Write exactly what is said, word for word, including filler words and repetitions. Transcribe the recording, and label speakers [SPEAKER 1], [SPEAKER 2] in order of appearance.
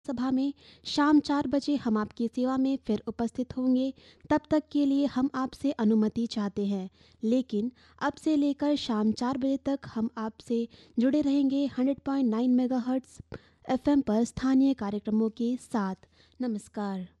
[SPEAKER 1] सभा में शाम चार बजे हम आपकी सेवा में फिर उपस्थित होंगे। तब तक के लिए हम आपसे अनुमति चाहते हैं, लेकिन अब से लेकर शाम चार बजे तक हम आपसे जुड़े रहेंगे hundred point nine megahertz FM पर स्थानीय कार्यक्रमों के साथ। नमस्कार।